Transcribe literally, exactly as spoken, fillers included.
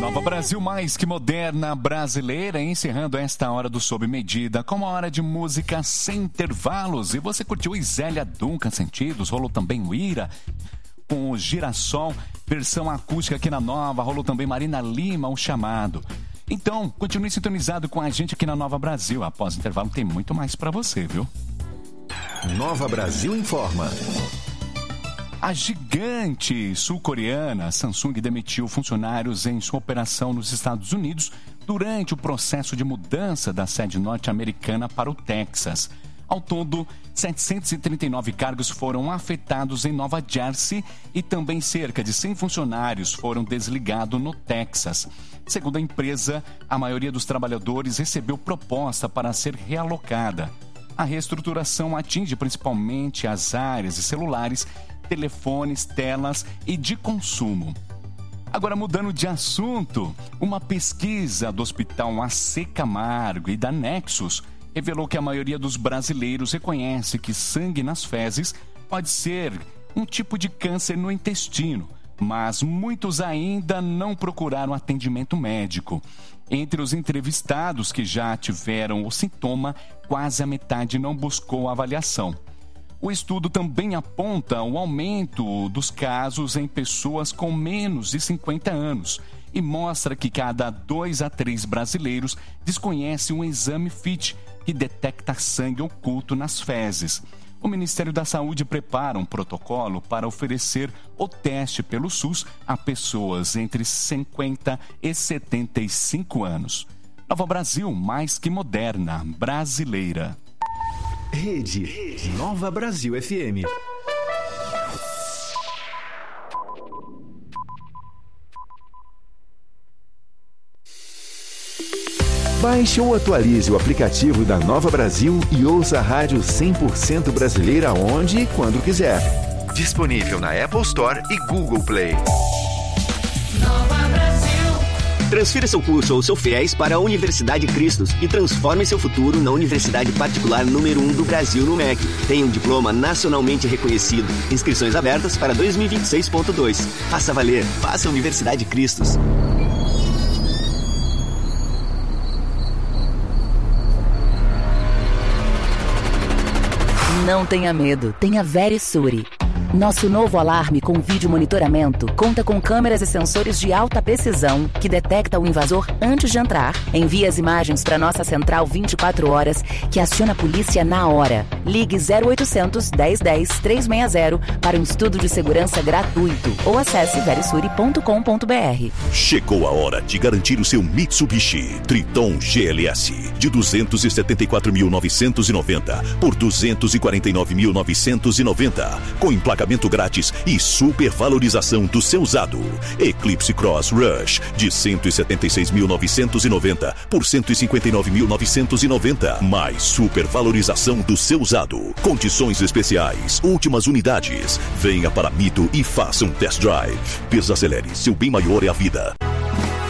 Nova Brasil, mais que moderna brasileira, encerrando esta hora do Sob Medida com uma hora de música sem intervalos. E você curtiu Zélia Duncan, Sentidos, rolou também o Ira com o Girassol, versão acústica aqui na Nova, rolou também Marina Lima, O Chamado. Então, continue sintonizado com a gente aqui na Nova Brasil. Após o intervalo tem muito mais pra você, viu? Nova Brasil informa. A gigante sul-coreana Samsung demitiu funcionários em sua operação nos Estados Unidos durante o processo de mudança da sede norte-americana para o Texas. Ao todo, setecentos e trinta e nove cargos foram afetados em Nova Jersey e também cerca de cem funcionários foram desligados no Texas. Segundo a empresa, a maioria dos trabalhadores recebeu proposta para ser realocada. A reestruturação atinge principalmente as áreas de celulares, telefones, telas e de consumo. Agora, mudando de assunto, uma pesquisa do Hospital A C Camargo e da Nexus revelou que a maioria dos brasileiros reconhece que sangue nas fezes pode ser um tipo de câncer no intestino, mas muitos ainda não procuraram atendimento médico. Entre os entrevistados que já tiveram o sintoma, quase a metade não buscou avaliação. O estudo também aponta o aumento dos casos em pessoas com menos de cinquenta anos e mostra que cada dois a três brasileiros desconhece um exame F I T, que detecta sangue oculto nas fezes. O Ministério da Saúde prepara um protocolo para oferecer o teste pelo SUS a pessoas entre cinquenta e setenta e cinco anos. Nova Brasil, mais que moderna, brasileira. Rede, Rede Nova Brasil F M. Baixe ou atualize o aplicativo da Nova Brasil e ouça a rádio cem por cento brasileira onde e quando quiser. Disponível na Apple Store e Google Play. Nova Brasil. Transfira seu curso ou seu FIES para a Universidade Cristos e transforme seu futuro na universidade particular número um do Brasil no M E C. Tem um diploma nacionalmente reconhecido. Inscrições abertas para dois mil e vinte e seis ponto dois. Faça valer. Faça Universidade Cristos. Não tenha medo, tenha Verisure. Nosso novo alarme com vídeo monitoramento conta com câmeras e sensores de alta precisão que detecta o invasor antes de entrar. Envia as imagens para nossa central vinte e quatro horas, que aciona a polícia na hora. Ligue zero oitocentos, dez dez, trezentos e sessenta para um estudo de segurança gratuito ou acesse verisure ponto com ponto br. Chegou a hora de garantir o seu Mitsubishi Triton G L S de duzentos e setenta e quatro mil novecentos e noventa por duzentos e quarenta e nove mil novecentos e noventa, com emplacamento grátis e supervalorização do seu usado. Eclipse Cross Rush de cento e setenta e seis mil novecentos e noventa por cento e cinquenta e nove mil novecentos e noventa, mais supervalorização do seu usado. Condições especiais, últimas unidades. Venha para Mito e faça um test drive. Desacelere, seu bem maior é a vida.